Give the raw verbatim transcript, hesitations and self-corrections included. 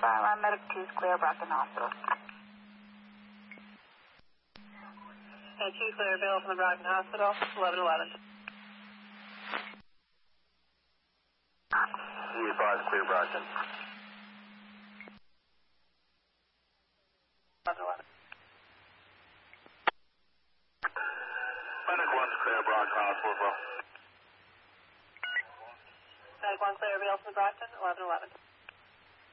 Skyline Medic two is clear, Brockton Hospital. And two clear, available from the Brockton Hospital, eleven eleven. E five, clear Brockton. eleven eleven. Medic one's clear, Brockton Hospital as well. Medic one clear, available from the Brockton, eleven eleven.